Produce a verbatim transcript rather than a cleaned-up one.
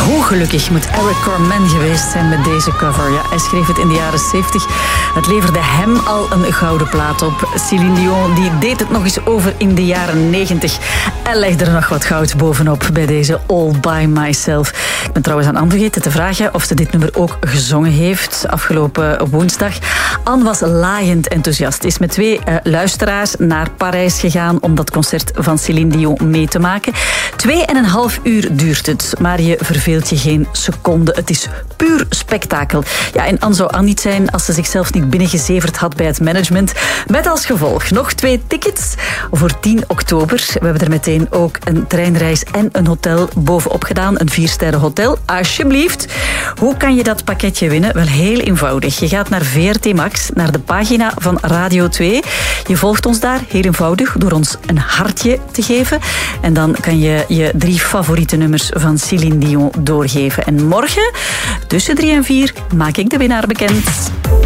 Hoe gelukkig moet Eric Carmen geweest zijn met deze cover. Ja, hij schreef het in de jaren zeventig. Het leverde hem al een gouden plaat op. Céline Dion die deed het nog eens over in de jaren negentig. En legde er nog wat goud bovenop bij deze All By Myself. Ik ben trouwens aan Anne vergeten te vragen of ze dit nummer ook gezongen heeft. Afgelopen woensdag. Anne was laaiend enthousiast. Is met twee uh, luisteraars naar Parijs gegaan om dat concert van Céline Dion mee te maken. Twee en een half uur duurt het, maar je verveelt je geen seconde. Het is puur spektakel. Ja, en Anne zou Anne niet zijn als ze zichzelf niet binnengezeverd had bij het management. Met als gevolg nog twee tickets voor tien oktober. We hebben er meteen ook een treinreis en een hotel bovenop gedaan. Een viersterren hotel, alsjeblieft. Hoe kan je dat pakketje winnen? Wel heel eenvoudig. Je gaat naar V R T Max, naar de pagina van Radio twee. Je volgt ons daar, heel eenvoudig, door ons een hartje te geven. En dan kan je je drie favoriete nummers van Céline Dion doorgeven. En morgen, tussen drie en vier, maak ik de winnaar bekend.